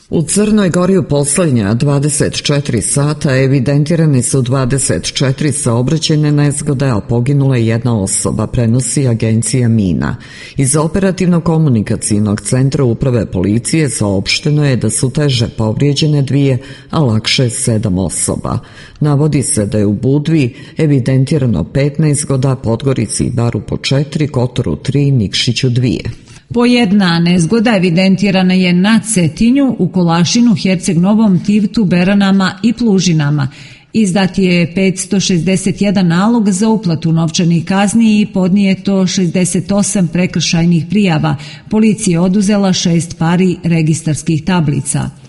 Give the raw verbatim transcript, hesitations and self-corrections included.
U Crnoj Gori u posljednja dvadeset četiri sata evidentirani su dvadeset četiri saobraćajne nezgode, a poginula je jedna osoba, prenosi agencija Mina. Iz operativno-komunikacijnog centra uprave policije saopšteno je da su teže povrijeđene dvije, a lakše sedam osoba. Navodi se da je u Budvi evidentirano pet nezgoda, Podgorici i Baru po četiri, Kotoru tri, Nikšiću dvije. Po jedna nezgoda evidentirana je na Cetinju, u Kolašinu, Herceg Novom, Tivtu, Beranama i Plužinama. Izdat je petsto šezdeset jedan nalog za uplatu novčanih kazni i podnijeto šezdeset osam prekršajnih prijava. Policija je oduzela šest pari registarskih tablica.